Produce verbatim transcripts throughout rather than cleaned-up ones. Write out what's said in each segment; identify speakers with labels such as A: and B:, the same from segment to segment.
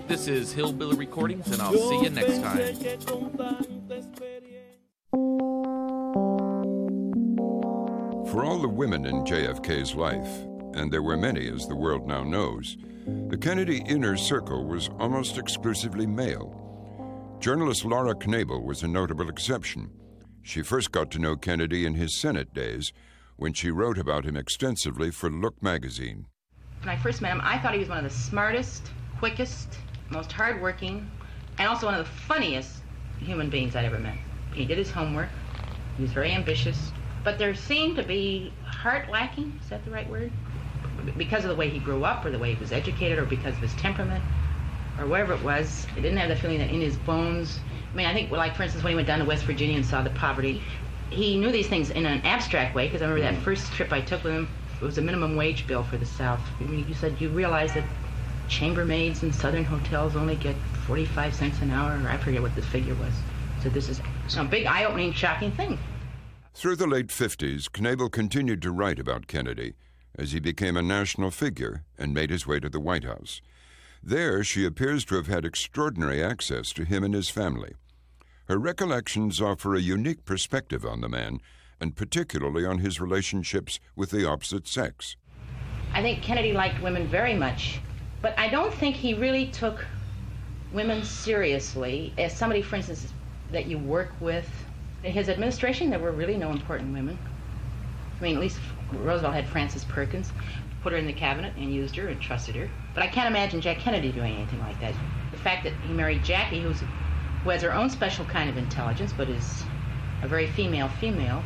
A: This is Hillbilly Recordings, and I'll see you next time.
B: For all the women in J F K's life, and there were many as the world now knows, the Kennedy inner circle was almost exclusively male. Journalist Laura Knabel was a notable exception. She first got to know Kennedy in his Senate days when she wrote about him extensively for Look magazine.
C: When I first met him, I thought he was one of the smartest, quickest, most hardworking, and also one of the funniest human beings I'd ever met. He did his homework. He was very ambitious. But there seemed to be heart lacking, is that the right word? Because of the way he grew up, or the way he was educated, or because of his temperament, or whatever it was. I didn't have the feeling that in his bones. I mean, I think, like, for instance, when he went down to West Virginia and saw the poverty, he knew these things in an abstract way, because I remember that first trip I took with him, it was a minimum wage bill for the South. I mean, you said, you realize that chambermaids in southern hotels only get forty-five cents an hour, or I forget what the figure was. So this is a big, eye-opening, shocking thing.
B: Through the late fifties, Knabel continued to write about Kennedy as he became a national figure and made his way to the White House. There, she appears to have had extraordinary access to him and his family. Her recollections offer a unique perspective on the man, and particularly on his relationships with the opposite sex.
C: I think Kennedy liked women very much, but I don't think he really took women seriously. As somebody, for instance, that you work with, in his administration, there were really no important women. I mean, at least Roosevelt had Frances Perkins, put her in the cabinet and used her and trusted her. But I can't imagine Jack Kennedy doing anything like that. The fact that he married Jackie, who's, who has her own special kind of intelligence, but is a very female-female,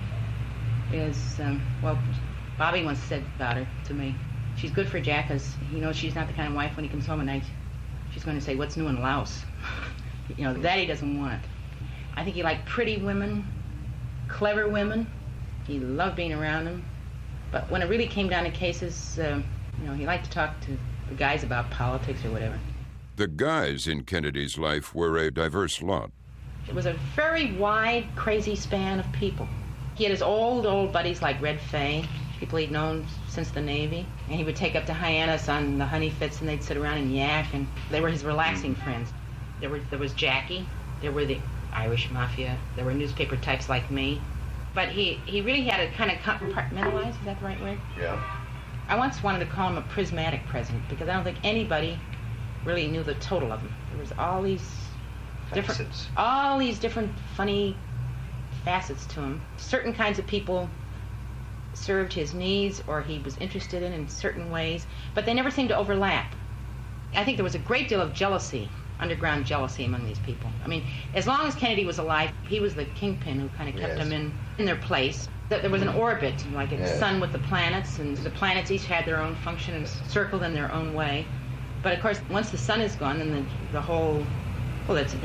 C: is, um, well, Bobby once said about her to me, she's good for Jack because he knows she's not the kind of wife when he comes home at night, she's going to say, what's new in Laos? You know, that he doesn't want. I think he liked pretty women, clever women. He loved being around them. But when it really came down to cases, uh, you know, he liked to talk to the guys about politics or whatever.
B: The guys in Kennedy's life were a diverse lot.
C: It was a very wide, crazy span of people. He had his old, old buddies like Red Fay, people he'd known since the Navy, and he would take up to Hyannis on the honey fits, and they'd sit around and yak, and they were his relaxing friends. There were there was Jackie, there were the Irish Mafia, there were newspaper types like me, but he, he really had to kind of compartmentalize, is that the right word?
D: Yeah.
C: I once wanted to call him a prismatic president, because I don't think anybody really knew the total of him. There was all these different,
D: Facets.
C: all these different funny facets to him. Certain kinds of people served his needs or he was interested in in certain ways, but they never seemed to overlap. I think there was a great deal of jealousy, underground jealousy among these people. I mean, as long as Kennedy was alive, he was the kingpin who kind of kept
D: Yes.
C: them in, in their place. There was an orbit, like a
D: Yes.
C: sun with the planets, and the planets each had their own function and circled in their own way. But of course, once the sun is gone, then the, the whole, well, that's